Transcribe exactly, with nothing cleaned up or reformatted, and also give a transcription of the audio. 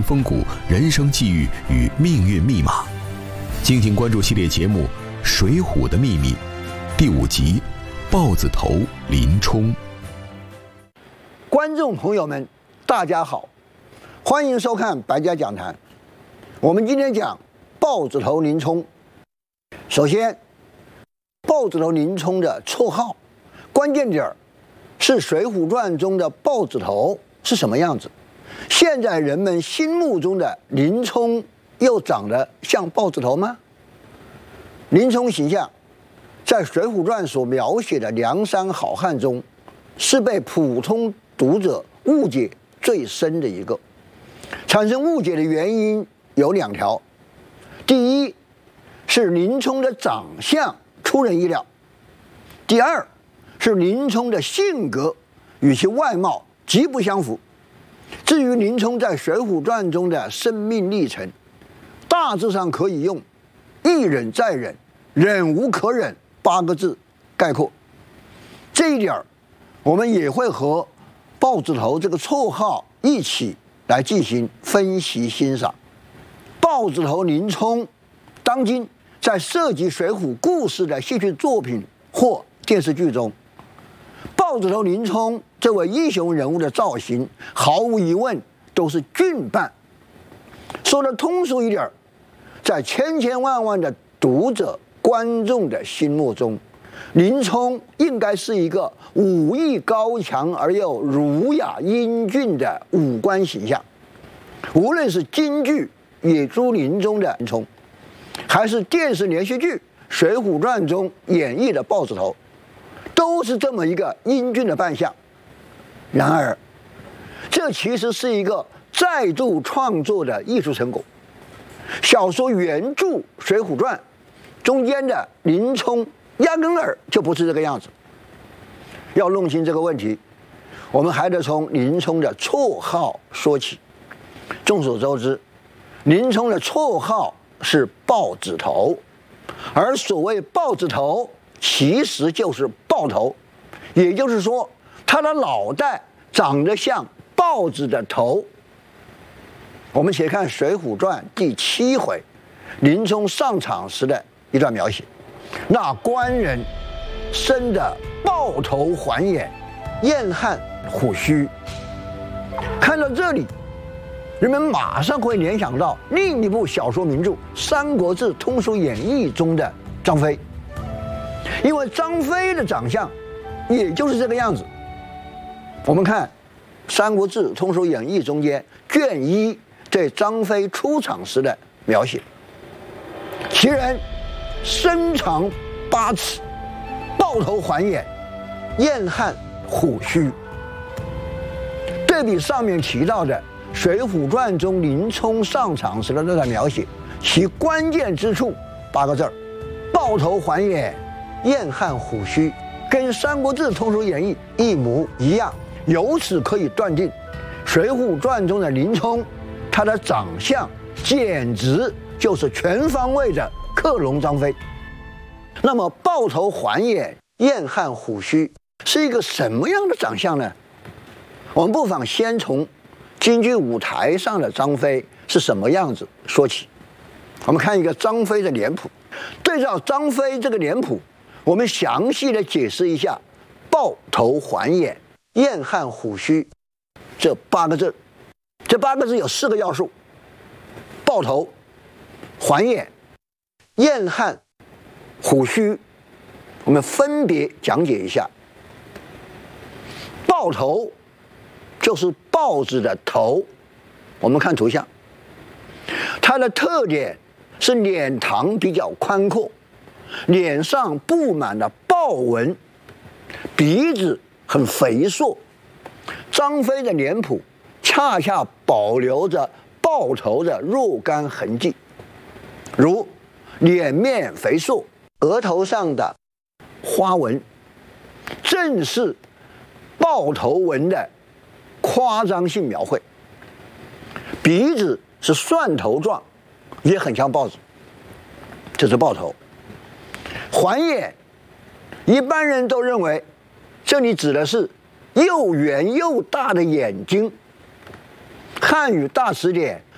风骨、人生际遇与命运密码。敬请关注系列节目《水浒的秘密》第五集《豹子头林冲》。 观众朋友们，大家好，欢迎收看白家讲坛。我们今天讲豹子头林冲。首先，豹子头林冲的绰号，关键点是《水浒传》中的豹子头是什么样子。现在人们心目中的林冲又长得像豹子头吗？林冲形象在《水浒传》所描写的梁山好汉中，是被普通读者误解最深的一个。产生误解的原因有两条：第一是林冲的长相出人意料；第二是林冲的性格与其外貌极不相符。至于林冲在《水浒传》中的生命历程，大致上可以用“一忍再忍，忍无可忍”八个字概括。这一点我们也会和豹子头这个绰号一起来进行分析欣赏。豹子头林冲，当今在涉及水浒故事的戏剧作品或电视剧中，豹子头林冲这位英雄人物的造型，毫无疑问都是俊扮。说的通俗一点，在千千万万的读者观众的心目中，林冲应该是一个武艺高强而又儒雅英俊的五官形象。无论是京剧《野猪林》中的林冲，还是电视连续剧《水浒传》中演绎的豹子头，都是这么一个英俊的扮相。然而，这其实是一个再度创作的艺术成果。小说原著《水浒传》中间的林冲压根儿就不是这个样子。要弄清这个问题，我们还得从林冲的绰号说起。众所周知，林冲的绰号是豹子头，而所谓豹子头，其实就是豹头，也就是说，他的脑袋长得像豹子的头。我们且看《水浒传》第七回，林冲上场时的一段描写。那官人生得豹头环眼，燕汉虎须。看到这里，人们马上会联想到另一部小说名著《三国志通俗演义》中的张飞，因为张飞的长相也就是这个样子。我们看《三国志通俗演义》中间卷一对张飞出场时的描写，其人身长八尺，豹头环眼，燕汉虎须。对比上面提到的《水浒传》中林冲上场时的那段描写，其关键之处八个字儿：豹头环眼，燕汉虎须，跟《三国志通俗演义》一模一样。由此可以断定，《水浒传》中的林冲，他的长相简直就是全方位的克隆张飞。那么豹头环眼，燕汉虎须是一个什么样的长相呢？我们不妨先从京剧舞台上的张飞是什么样子说起。我们看一个张飞的脸谱，对照张飞这个脸谱，我们详细的解释一下豹头环眼，燕汉虎须这八个字。这八个字有四个要素：豹头、环眼、燕汉、虎须。我们分别讲解一下。豹头就是豹子的头，我们看图像，它的特点是脸膛比较宽阔，脸上布满了豹纹，鼻子很肥硕。张飞的脸谱恰恰保留着豹头的若干痕迹，如脸面肥硕，额头上的花纹正是豹头纹的夸张性描绘。鼻子是蒜头状，也很像豹子，这是豹头。环眼，一般人都认为这里指的是又圆又大的眼睛。汉语大词典